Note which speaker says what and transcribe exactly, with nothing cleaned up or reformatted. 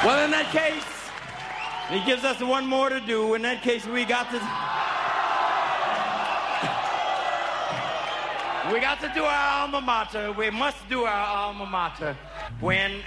Speaker 1: Well, in that case, he gives us one more to do. In that case, we got to... We got to do our alma mater. We must do our alma mater when